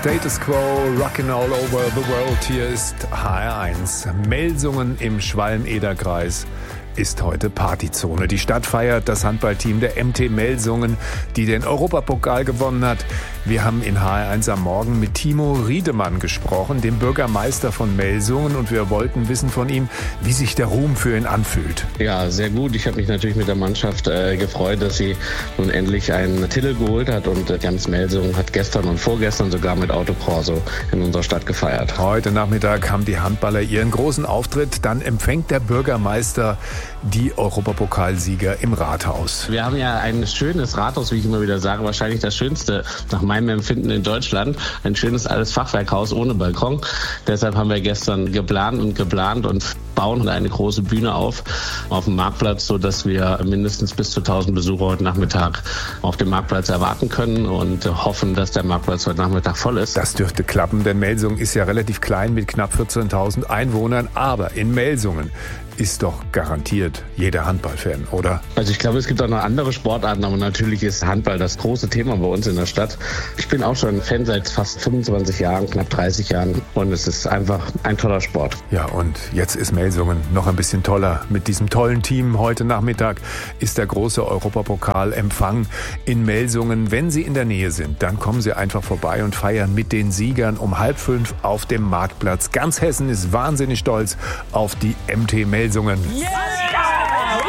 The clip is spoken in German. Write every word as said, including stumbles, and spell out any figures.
Status Quo, Rockin' All Over the World. Hier ist H R eins. Melsungen im Schwalm-Eder-Kreis ist heute Partyzone. Die Stadt feiert das Handballteam der M T Melsungen, die den Europapokal gewonnen hat. Wir haben in H R eins am Morgen mit Timo Riedemann gesprochen, dem Bürgermeister von Melsungen, und wir wollten wissen von ihm, wie sich der Ruhm für ihn anfühlt. Ja, sehr gut. Ich habe mich natürlich mit der Mannschaft äh, gefreut, dass sie nun endlich einen Titel geholt hat, und äh, ganz Melsungen hat gestern und vorgestern sogar mit Autokorso in unserer Stadt gefeiert. Heute Nachmittag haben die Handballer ihren großen Auftritt. Dann empfängt der Bürgermeister die Europapokalsieger im Rathaus. Wir haben ja ein schönes Rathaus, wie ich immer wieder sage, wahrscheinlich das schönste nach meinem Empfinden in Deutschland. Ein schönes altes Fachwerkhaus ohne Balkon. Deshalb haben wir gestern geplant und geplant und bauen eine große Bühne auf auf dem Marktplatz, sodass wir mindestens bis zu tausend Besucher heute Nachmittag auf dem Marktplatz erwarten können und hoffen, dass der Marktplatz heute Nachmittag voll ist. Das dürfte klappen, denn Melsungen ist ja relativ klein mit knapp vierzehntausend Einwohnern. Aber in Melsungen ist doch garantiert jeder Handballfan, oder? Also ich glaube, es gibt auch noch andere Sportarten, aber natürlich ist Handball das große Thema bei uns in der Stadt. Ich bin auch schon Fan seit fast fünfundzwanzig Jahren, knapp dreißig Jahren, und es ist einfach ein toller Sport. Ja, und jetzt ist Melsungen noch ein bisschen toller. Mit diesem tollen Team heute Nachmittag ist der große Europapokal-Empfang in Melsungen. Wenn Sie in der Nähe sind, dann kommen Sie einfach vorbei und feiern mit den Siegern um halb fünf auf dem Marktplatz. Ganz Hessen ist wahnsinnig stolz auf die M T Melsungen. Yeah!